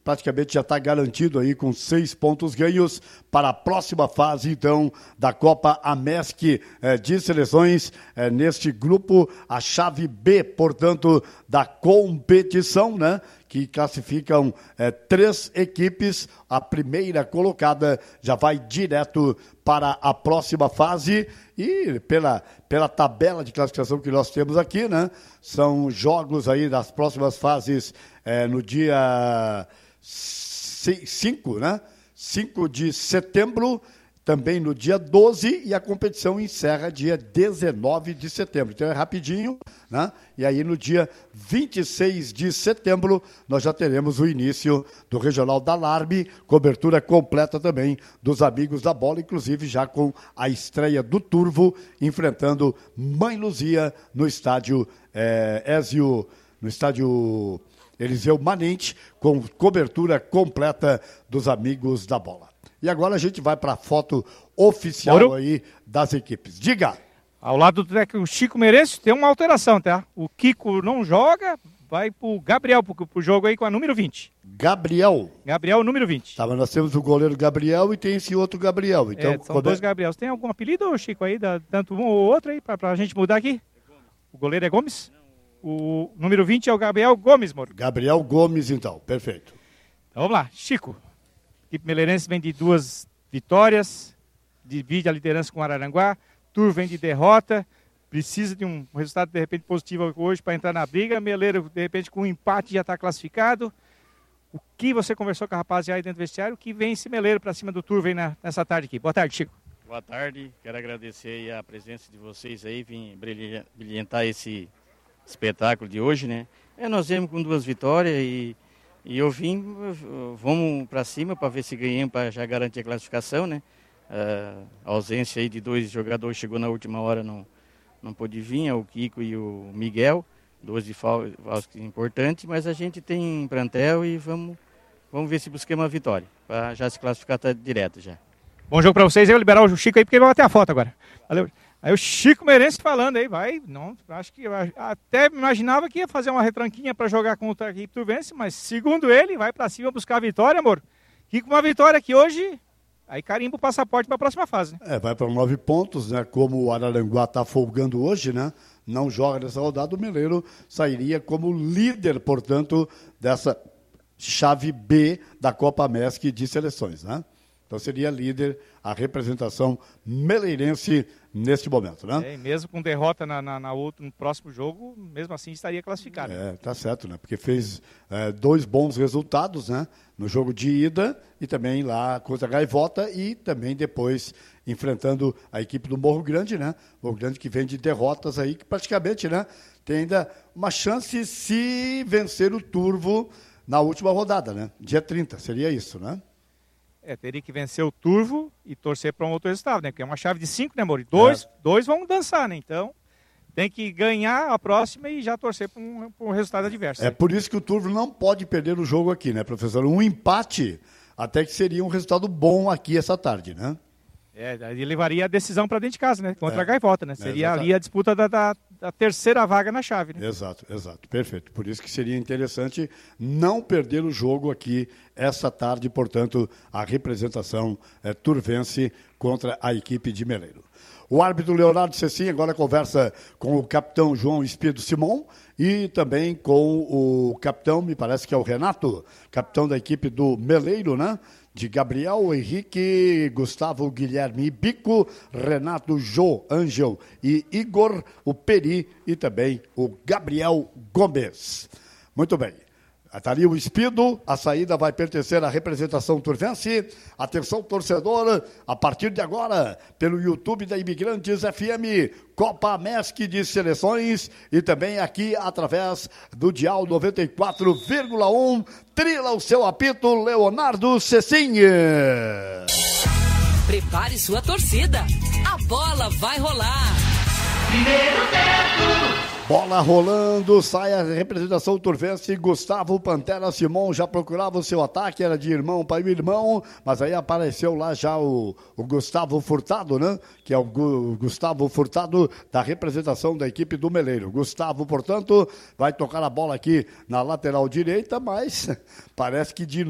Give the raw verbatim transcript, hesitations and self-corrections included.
praticamente já está garantido aí com seis pontos ganhos para a próxima fase, então, da Copa Amesc eh, de seleções eh, neste grupo, a chave B, portanto, da competição, né? Que classificam eh, três equipes. A primeira colocada já vai direto para a próxima fase e pela, pela tabela de classificação que nós temos aqui, né? São jogos aí das próximas fases eh, no dia cinco, né? cinco de setembro, também no dia doze, e a competição encerra dia dezenove de setembro. Então é rapidinho, né? E aí no dia vinte e seis de setembro nós já teremos o início do Regional da Larme, cobertura completa também dos amigos da bola, inclusive já com a estreia do Turvo, enfrentando Mãe Luzia no estádio é, Ézio, no estádio Eliseu Manente, com cobertura completa dos amigos da bola. E agora a gente vai para a foto oficial Moro. aí das equipes. Diga! Ao lado do técnico Chico Meirense tem uma alteração, tá? O Kiko não joga, vai pro Gabriel, pro, pro jogo aí com a número vinte. Gabriel? Gabriel, número vinte. Tá, mas nós temos o goleiro Gabriel e tem esse outro Gabriel. Então, é, são dois é... Gabriels. Tem algum apelido, Chico, aí, da, tanto um ou outro aí, pra, pra gente mudar aqui? O goleiro é Gomes? O número vinte é o Gabriel Gomes, Moro. Gabriel Gomes, então. Perfeito. Então vamos lá, Chico. A equipe meleirense vem de duas vitórias, divide a liderança com o Araranguá, Turvo vem de derrota, precisa de um resultado de repente positivo hoje para entrar na briga, Meleiro de repente com um empate já está classificado. O que você conversou com a rapaziada aí dentro do vestiário, que vem esse Meleiro para cima do Turvo aí na, nessa tarde aqui. Boa tarde, Chico. Boa tarde, quero agradecer aí a presença de vocês aí, vim brilhantar esse espetáculo de hoje, né? É, nós viemos com duas vitórias e E eu vim, vamos para cima para ver se ganhamos, para já garantir a classificação, né? Uh, a ausência aí de dois jogadores chegou na última hora, não, não pôde vir, é o Kiko e o Miguel, dois de falta importantes, mas a gente tem plantel e vamos, vamos ver se buscamos uma vitória, para já se classificar tá direto já. Bom jogo para vocês, eu vou liberar o Chico aí, porque ele vai bater a foto agora. Valeu. Aí o Chico Meirense falando aí, vai, não, acho que até imaginava que ia fazer uma retranquinha para jogar contra a equipe turvense, mas segundo ele, vai para cima buscar a vitória, amor. E com uma vitória que hoje, aí carimba o passaporte para a próxima fase, né? É, vai para nove pontos, né? Como o Araranguá está folgando hoje, né? Não joga nessa rodada, o Meleiro sairia como líder, portanto, dessa chave B da Copa Amesc de seleções, né? Então seria líder a representação meleirense neste momento, né? É, e mesmo com derrota na, na, na outro, no próximo jogo, mesmo assim estaria classificado. É, tá certo, né? Porque fez é, dois bons resultados, né? No jogo de ida e também lá contra a Gaivota e também depois enfrentando a equipe do Morro Grande, né? Morro Grande que vem de derrotas aí, que praticamente, né? Tem ainda uma chance se vencer o Turvo na última rodada, né? Dia trinta, seria isso, né? É, teria que vencer o Turvo e torcer para um outro resultado, né? Porque é uma chave de cinco, né, Mori? Dois, é. dois vão dançar, né? Então, tem que ganhar a próxima e já torcer para um, um resultado adverso. É por isso que o Turvo não pode perder o jogo aqui, né, professor? Um empate até que seria um resultado bom aqui essa tarde, né? É, ele levaria a decisão para dentro de casa, né? Contra é. a Gaivota, né? Seria é, ali a disputa da, da, da terceira vaga na chave, né? Exato, exato. Perfeito. Por isso que seria interessante não perder o jogo aqui essa tarde, portanto, a representação é, turvense contra a equipe de Meleiro. O árbitro Leonardo Cecim agora conversa com o capitão João Espírito Simão e também com o capitão, me parece que é o Renato, capitão da equipe do Meleiro, né? De Gabriel, Henrique, Gustavo, Guilherme e Bico, Renato, Jô, Ângel e Igor, o Peri e também o Gabriel Gomes. Muito bem. Está ali o Espido, a saída vai pertencer à representação turvense. Atenção, torcedor, a partir de agora, pelo YouTube da Imigrantes F M, Copa Amesc de Seleções e também aqui através do Dial noventa e quatro vírgula um, trila o seu apito, Leonardo Cecim. Prepare sua torcida, a bola vai rolar. Primeiro tempo. Bola rolando, sai a representação turvense, Gustavo Pantera Simão já procurava o seu ataque, era de irmão para irmão, mas aí apareceu lá já o, o Gustavo Furtado, né? Que é o Gu, Gustavo Furtado da representação da equipe do Meleiro. Gustavo, portanto, vai tocar a bola aqui na lateral direita, mas parece que de